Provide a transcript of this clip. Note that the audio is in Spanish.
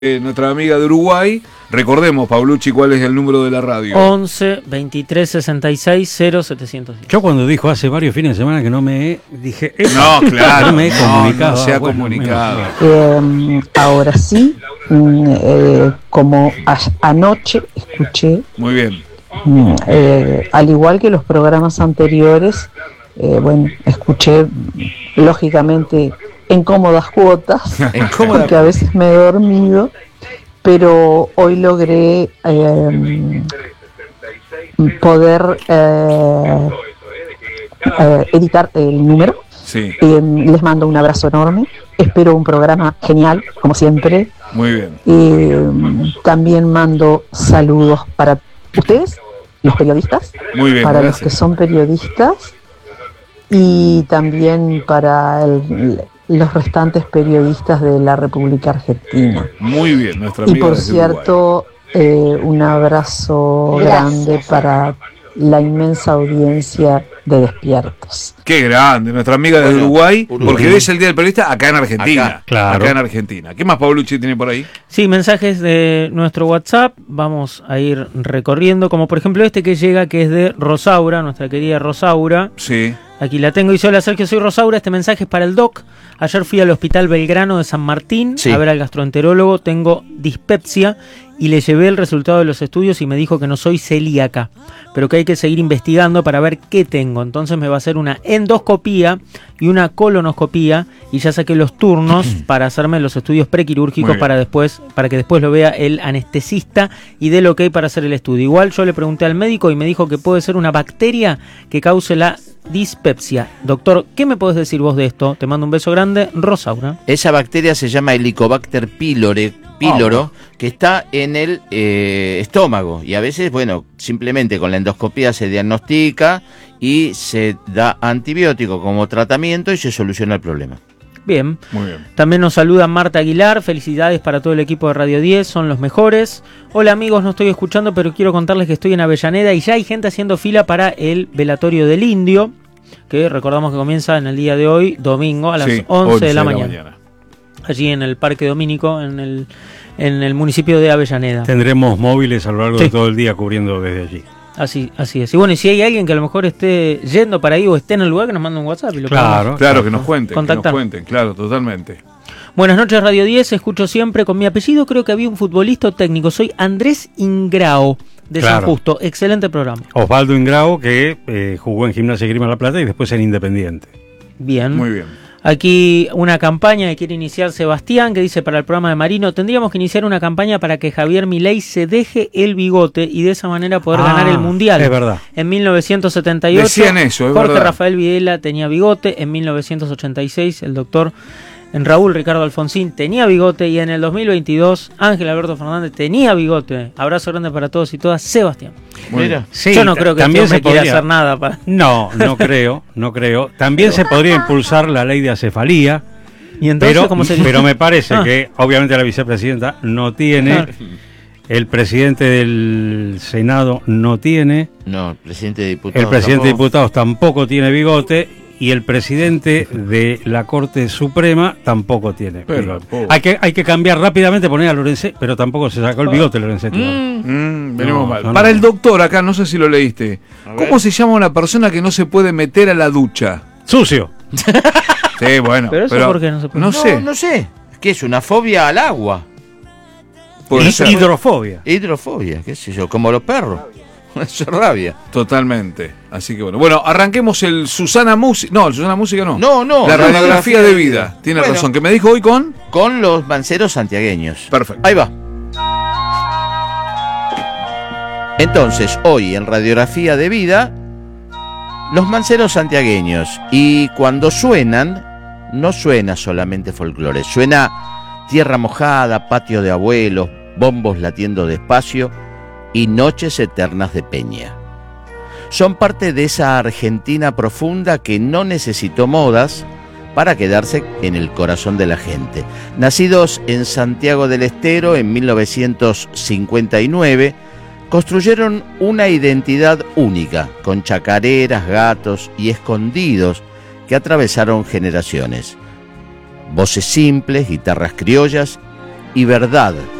Nuestra amiga de Uruguay. Recordemos, Paulucci, ¿cuál es el número de la radio? 11 23 66 0710. Yo cuando dijo hace varios fines de semana que no me dije... No, claro, no me he comunicado. No se ha bueno, comunicado. Ahora sí, como anoche escuché, Muy bien. al igual que los programas anteriores, escuché lógicamente en cómodas cuotas, porque a veces me he dormido, pero hoy logré poder editar el número. Sí. Les mando un abrazo enorme, espero un programa genial, como siempre. Muy bien. También mando saludos para ustedes, los periodistas, Muy bien, para gracias. los que son periodistas y también para los restantes periodistas de la República Argentina. Muy bien, nuestra Y amiga por desde cierto, un abrazo grande para la inmensa audiencia de Despiertos. Uruguay. Qué grande, nuestra amiga de Uruguay, porque hoy es el Día del Periodista acá en Argentina. Acá, claro. Acá en Argentina. ¿Qué más Paulucci tiene por ahí? Sí, mensajes de nuestro WhatsApp, vamos a ir recorriendo, como por ejemplo este que llega, que es de Rosaura, nuestra querida Rosaura. Sí. Aquí la tengo, dice: hola Sergio, soy Rosaura, este mensaje es para el doc. Ayer fui al Hospital Belgrano de San Martín a ver al gastroenterólogo, tengo dispepsia y le llevé el resultado de los estudios y me dijo que no soy celíaca, pero que hay que seguir investigando para ver qué tengo. Entonces me va a hacer una endoscopía y una colonoscopía y ya saqué los turnos para hacerme los estudios prequirúrgicos para que después lo vea el anestesista y dé el ok para hacer el estudio. Igual yo le pregunté al médico y me dijo que puede ser una bacteria que cause la dispepsia. Doctor, ¿qué me podés decir vos de esto? Te mando un beso grande, Rosaura. Esa bacteria se llama Helicobacter pylori, que está en el estómago y a veces, simplemente con la endoscopía se diagnostica y se da antibiótico como tratamiento y se soluciona el problema. Bien. Muy bien. También nos saluda Marta Aguilar, felicidades para todo el equipo de Radio 10, son los mejores. Hola amigos, no estoy escuchando, pero quiero contarles que estoy en Avellaneda y ya hay gente haciendo fila para el velatorio del Indio, que recordamos que comienza en el día de hoy, domingo, a las 11 de la mañana. Allí en el Parque Domínico, en el municipio de Avellaneda. Tendremos móviles a lo largo de todo el día cubriendo desde allí. Así es. Y bueno, y si hay alguien que a lo mejor esté yendo para ahí o esté en el lugar, que nos mande un WhatsApp. Y lo Claro, que nos cuenten, claro, totalmente. Buenas noches, Radio 10, escucho siempre con mi apellido, creo que había un futbolista técnico, soy Andrés Ingrao, de San Justo, excelente programa. Osvaldo Ingrao, que jugó en Gimnasia y Esgrima La Plata y después en Independiente. Bien. Muy bien. Aquí una campaña que quiere iniciar Sebastián, que dice para el programa de Marino: tendríamos que iniciar una campaña para que Javier Milei se deje el bigote y de esa manera poder ganar el Mundial. Es verdad. En 1978 decían eso, es Jorge verdad. Rafael Videla tenía bigote, en 1986 el doctor Raúl Ricardo Alfonsín tenía bigote y en el 2022 Ángel Alberto Fernández tenía bigote. Abrazo grande para todos y todas, Sebastián. Mira. Sí, yo no creo que también este hombre quiera podría hacer nada para... No creo. También se podría impulsar la ley de acefalía. ¿Y entonces cómo sería? Pero me parece que obviamente la vicepresidenta no tiene, el presidente del Senado no tiene, No, el presidente de diputados. el presidente de diputados tampoco tiene bigote y el presidente de la Corte Suprema tampoco tiene bigote. Hay que cambiar rápidamente, poner a Lorenzetti, pero tampoco se sacó el bigote Lorenzetti. Venimos mal. no. Para el doctor, acá, no sé si lo leíste. ¿Cómo se llama una persona que no se puede meter a la ducha? Sucio. Sí, bueno. Pero eso ¿por qué no se puede? No sé. No sé. ¿Qué es? ¿Una fobia al agua? Puede ser. Hidrofobia. Hidrofobia, qué sé yo, como los perros. Eso es rabia. Totalmente. Así que bueno, arranquemos el Susana Música. No, el Susana Música no. No. La radiografía de vida. Tiene razón. Que me dijo hoy con los manceros santiagueños. Perfecto. Ahí va. Entonces, hoy en Radiografía de Vida, los manceros santiagueños. Y cuando suenan, no suena solamente folclore, suena tierra mojada, patio de abuelos, bombos latiendo despacio y noches eternas de peña. Son parte de esa Argentina profunda que no necesitó modas para quedarse en el corazón de la gente. Nacidos en Santiago del Estero en 1959, construyeron una identidad única, con chacareras, gatos y escondidos que atravesaron generaciones. Voces simples, guitarras criollas y verdad